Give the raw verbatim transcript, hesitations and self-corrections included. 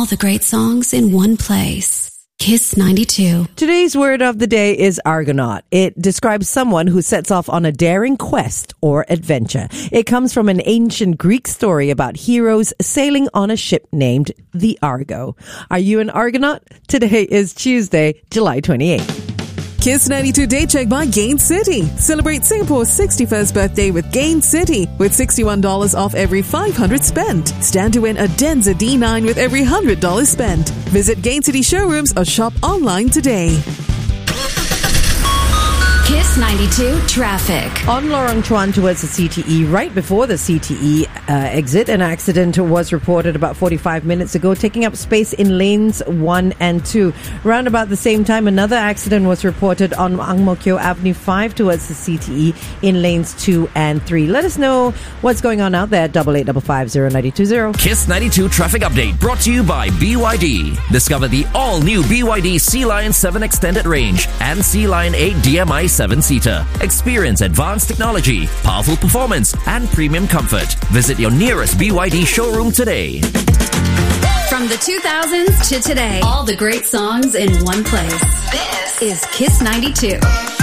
the great songs in one place. Kiss ninety-two. Today's word of the day is Argonaut. It describes someone who sets off on a daring quest or adventure. It comes from an ancient Greek story about heroes sailing on a ship named the Argo. Are you an Argonaut? Today is Tuesday, July twenty-eighth. Kiss ninety-two Day Check by Gain City. Celebrate Singapore's sixty-first birthday with Gain City with sixty-one dollars off every five hundred spent. Stand to win a Denza D nine with every one hundred dollars spent. Visit Gain City showrooms or shop online today. Kiss ninety-two traffic. On Lorong Chuan towards the C T E, right before the C T E uh, exit, an accident was reported about forty-five minutes ago, taking up space in lanes one and two. Around about the same time, another accident was reported on Ang Mo Kio Avenue five towards the C T E in lanes two and three. Let us know what's going on out there at double eight five five zero nine two zero. Kiss ninety-two traffic update brought to you by B Y D. Discover the all-new B Y D Sea Lion seven Extended Range and Sea Lion eight D M I seven-seater. Experience advanced technology, powerful performance, and premium comfort. Visit your nearest B Y D showroom today. From the two thousands to today, all the great songs in one place. This is Kiss ninety-two.